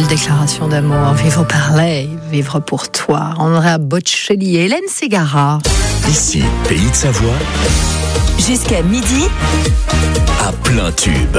belle déclaration d'amour. Vivre par lei, vivre pour toi. Andrea Bocelli et Hélène Ségara. Ici, Pays de Savoie. Jusqu'à midi. À plein tube.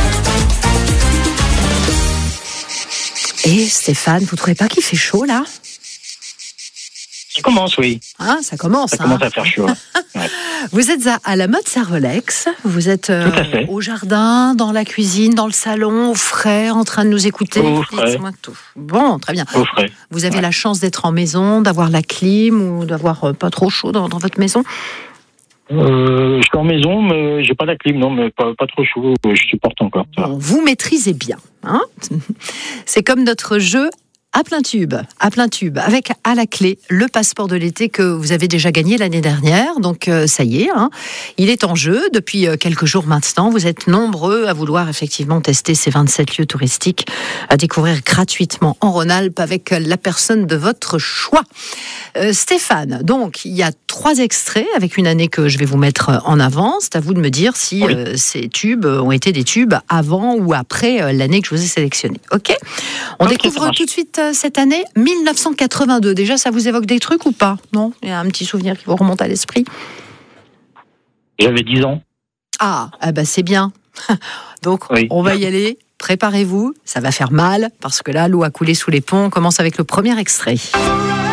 Et Stéphane, vous trouvez pas qu'il fait chaud là ? Ça commence, oui. Ah, ça commence. Ça commence à faire chaud. Ouais. Vous êtes à la mode Servolex. Vous êtes au jardin, dans la cuisine, dans le salon, au frais, en train de nous écouter. Au frais. Dites-moi tout. Bon, très bien. Au frais. Vous avez la chance d'être en maison, d'avoir la clim ou d'avoir pas trop chaud dans votre maison ? Je suis en maison, mais j'ai pas la clim, non, mais pas trop chaud. Je supporte encore. Bon, vous maîtrisez bien. Hein ? C'est comme notre jeu à plein tube, avec à la clé le passeport de l'été que vous avez déjà gagné l'année dernière. Donc ça y est, hein, il est en jeu depuis quelques jours maintenant. Vous êtes nombreux à vouloir effectivement tester ces 27 lieux touristiques à découvrir gratuitement en Rhône-Alpes avec la personne de votre choix. Stéphane, donc il y a 3 extraits avec une année que je vais vous mettre en avant. C'est à vous de me dire si ces tubes ont été des tubes avant ou après l'année que je vous ai sélectionnée. Ok ? On découvre tout de suite cette année 1982. Déjà, ça vous évoque des trucs ou pas ? Non ? Il y a un petit souvenir qui vous remonte à l'esprit ? J'avais 10 ans. Ah, c'est bien. Donc, on va y aller. Préparez-vous, ça va faire mal, parce que là, l'eau a coulé sous les ponts. On commence avec le premier extrait.